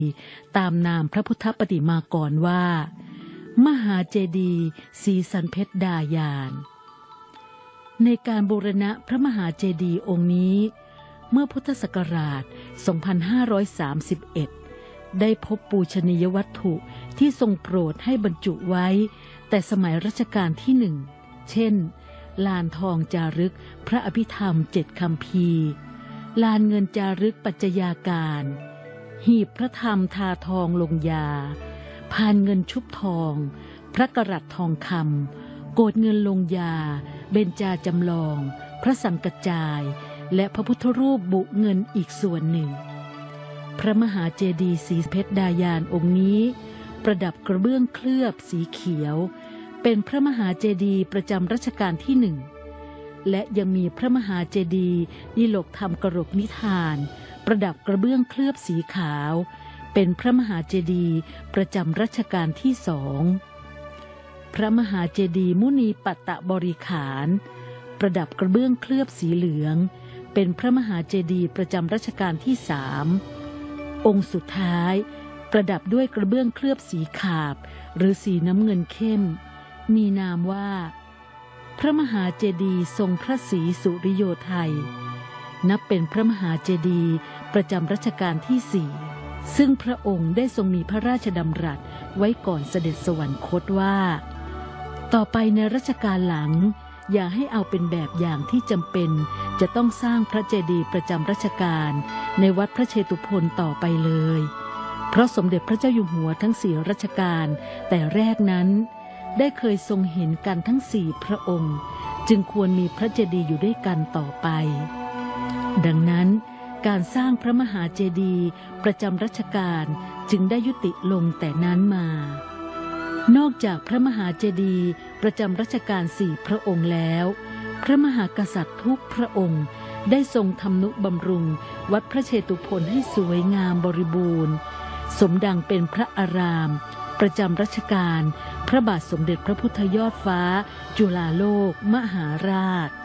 ตามนามพระพุทธปฏิมากรว่ามหาเจดีย์ศรีสันเพชรดายานในการบูรณะพระมหาเจดีย์องค์นี้เมื่อพุทธศักราช 2531 ได้พบปูชนียวัตถุที่ทรงโปรดให้บรรจุไว้แต่สมัยรัชกาลที่หนึ่งเช่นลานทองจารึกพระอภิธรรม7คัมภีร์ลานเงินจารึกปัจจยาการหีบพระธรรมทาทองลงยาพานเงินชุบทองพระกรัตทองคำโกฐเงินลงยาเบญจาจำลองพระสังกัจจายและพระพุทธรูปบุเงินอีกส่วนหนึ่งพระมหาเจดีย์ศรีเพชรดายานองค์นี้ประดับกระเบื้องเคลือบสีเขียวเป็นพระมหาเจดีย์ประจำรัชกาลที่หนึ่งและยังมีพระมหาเจดีย์ดิโลกธรรมกรกนิทานประดับกระเบื้องเคลือบสีขาวเป็นพระมหาเจดีย์ประจำรัชกาลที่สองพระมหาเจดีย์มุนีปัตตบริขารประดับกระเบื้องเคลือบสีเหลืองเป็นพระมหาเจดีย์ประจำรัชกาลที่สามองค์สุดท้ายประดับด้วยกระเบื้องเคลือบสีขาบหรือสีน้ำเงินเข้มมีนามว่าพระมหาเจดีย์ทรงพระศรีสุริโยไทยนับเป็นพระมหาเจดีย์ประจำรัชกาลที่สี่ซึ่งพระองค์ได้ทรงมีพระราชดำรัสไว้ก่อนเสด็จสวรรคตว่าต่อไปในรัชกาลหลังอย่าให้เอาเป็นแบบอย่างที่จำเป็นจะต้องสร้างพระเจดีย์ประจำรัชกาลในวัดพระเชตุพนต่อไปเลยเพราะสมเด็จพระเจ้าอยู่หัวทั้งสี่รัชกาลแต่แรกนั้นได้เคยทรงเห็นกันทั้งสี่พระองค์จึงควรมีพระเจดีย์อยู่ด้วยกันต่อไปดังนั้นการสร้างพระมหาเจดีย์ประจำรัชกาลจึงได้ยุติลงแต่นั้นมานอกจากพระมหาเจดีย์ประจำรัชกาลสี่พระองค์แล้วพระมหากษัตริย์ทุกพระองค์ได้ทรงทำนุบำรุงวัดพระเชตุพนให้สวยงามบริบูรณ์สมดังเป็นพระอารามประจำรัชกาลพระบาทสมเด็จพระพุทธยอดฟ้าจุฬาโลกมหาราช